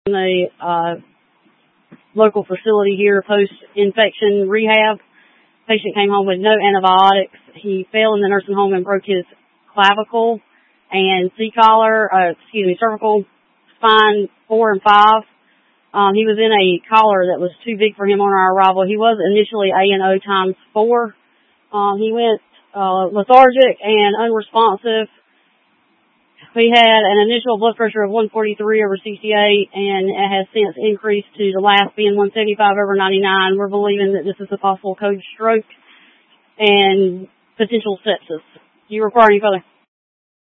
the local facility here, post-infection rehab. Patient came home with no antibiotics. He fell in the nursing home and broke his clavicle and cervical spine 4 and 5. He was in a collar that was too big for him on our arrival. He was initially A&O times 4. He went lethargic and unresponsive. We had an initial blood pressure of 143 over 68, and it has since increased to the last being 175 over 99. We're believing that this is a possible code stroke and potential sepsis. Do you require any further?